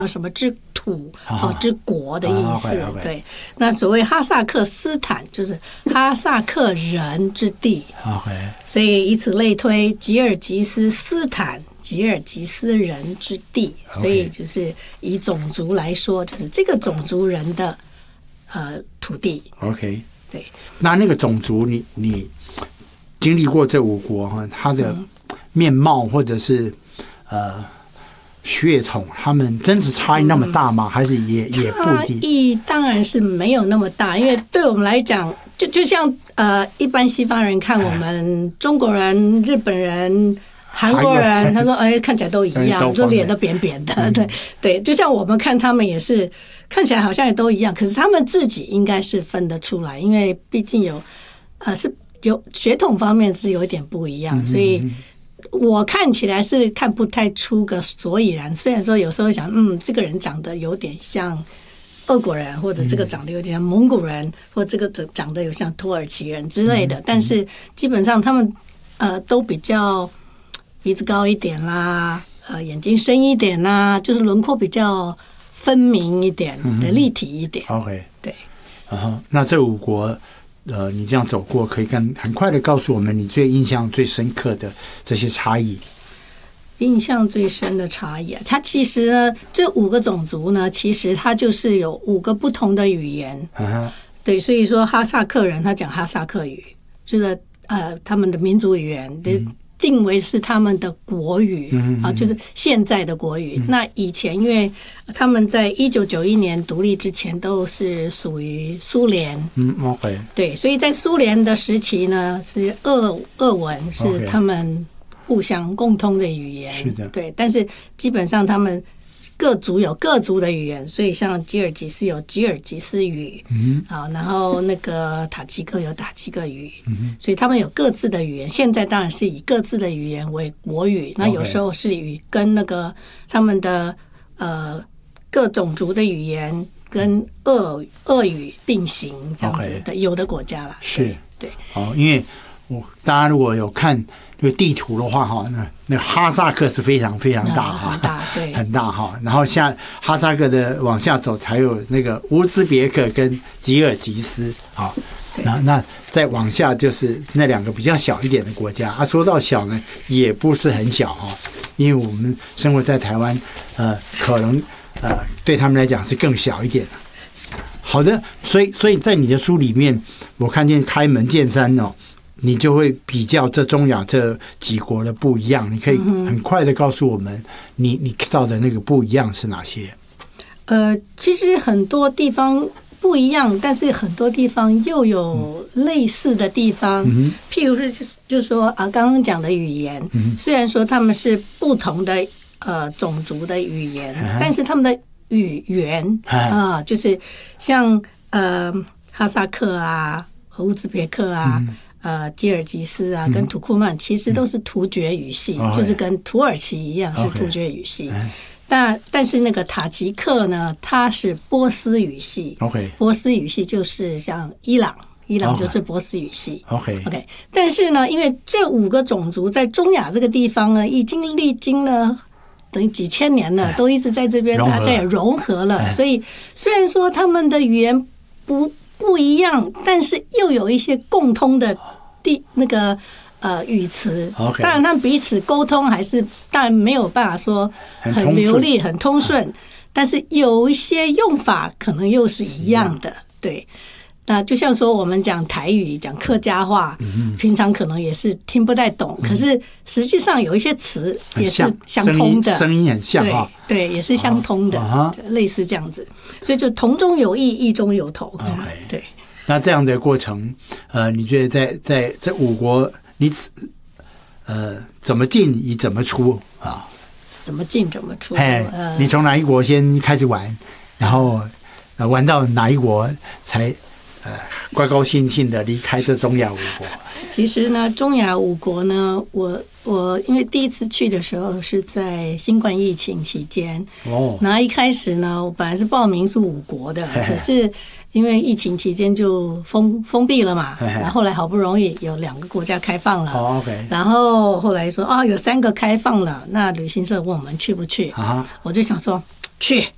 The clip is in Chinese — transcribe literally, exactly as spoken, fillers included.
什么之土哦之国的意思。 啊、 对，那所谓哈萨克斯坦就是哈萨克人之地。 OK， 所以以此类推，吉尔吉斯斯坦。吉尔吉斯人之地，所以就是以种族来说，就是这个种族人的呃土地。 OK， 对。 那那个种族你，你你经历过这五国哈，它的面貌或者是呃血统，他们真是差异那么大吗？嗯、还是也也不一定？ 差异当然是没有那么大，因为对我们来讲，就就像呃一般西方人看我们中国人、日本人。韩国人他说哎看起来都一样，就脸都扁扁的。对对，就像我们看他们也是看起来好像也都一样，可是他们自己应该是分得出来，因为毕竟有呃是有血统方面是有一点不一样，所以我看起来是看不太出个所以然。虽然说有时候想嗯这个人长得有点像俄国人，或者这个长得有点像蒙古人，或者这个长得有像土耳其人之类的，但是基本上他们呃都比较鼻子高一点啦，呃，眼睛深一点啦，就是轮廓比较分明一点的、立体一点。 OK， 对。 然后，那这五国，呃，你这样走过，可以跟很快的告诉我们你最印象最深刻的这些差异。 印象最深的差异啊，它其实呢，这五个种族呢，其实它就是有五个不同的语言。Uh-huh. 对，所以说哈萨克人他讲哈萨克语，就是呃他们的民族语言。嗯，定为是他们的国语啊，就是现在的国语。那以前因为他们在一九九一年独立之前都是属于苏联， 嗯 ，OK， 对，所以在苏联的时期呢，是俄俄文是他们互相共通的语言， 是的， 对。但是基本上他们各族有各族的语言，所以像吉尔吉斯有吉尔吉斯语，嗯，好，然后那个塔吉克有塔吉克语，嗯，所以他们有各自的语言。现在当然是以各自的语言为国语，那有时候是与跟那个他们的呃各种族的语言跟俄俄语并行这样子的，有的国家啦， 是， 对， 哦，因为我大家如果有看这个地图的话哈，那那哈萨克是非常非常大哈， 很大，对， 很大哈。然后像哈萨克的往下走，才有那个乌兹别克跟吉尔吉斯啊。那那再往下就是那两个比较小一点的国家啊。说到小呢，也不是很小哈，因为我们生活在台湾，呃，可能呃对他们来讲是更小一点的。好的，所以所以在你的书里面，我看见开门见山哦。你就会比较这中亚这几国的不一样，你可以很快的告诉我们你你看到的那个不一样是哪些？ 呃，其实很多地方不一样，但是很多地方又有类似的地方。嗯、譬如是就是说啊，刚刚讲的语言，嗯、虽然说他们是不同的呃种族的语言，嗯、但是他们的语言啊、呃，就是像呃哈萨克啊、乌兹别克啊。嗯呃，吉尔吉斯啊，跟土库曼其实都是突厥语系，嗯、就是跟土耳其一样是突厥语系。Okay. 但但是那个塔吉克呢，它是波斯语系。 Okay. 波斯语系就是像伊朗，伊朗就是波斯语系。 OK OK。但是呢，因为这五个种族在中亚这个地方呢，已经历经了等于几千年了，都一直在这边，大家也融合了。所以虽然说他们的语言不。不一样，但是又有一些共通的地那个呃语词。 Okay. 当然，他们彼此沟通还是当然没有办法说很流利、很通顺，嗯、但是有一些用法可能又是一样的。对，那就像说我们讲台语、讲客家话，嗯、平常可能也是听不太懂，嗯、可是实际上有一些词也是相通的， 声音很像啊， 对，对，也是相通的，哦、类似这样子。所以就同中有异，异中有同。 Okay. 对。 那这样的过程，呃，你觉得在在这五国，你呃怎么进，你怎么出啊？ 怎么进怎么出？ 哎，呃、你从哪一国先开始玩，然后、呃、玩到哪一国才呃高高兴兴的离开这中亚五国？ 其实呢，中亚五国呢，我我因为第一次去的时候是在新冠疫情期间哦，然后一开始呢，我本来是报名是五国的，可是因为疫情期间就封封闭了嘛，然后后来好不容易有两个国家开放了， 哦 OK， 然后后来说啊、哦、有三个开放了，那旅行社问我们去不去啊，我就想说去，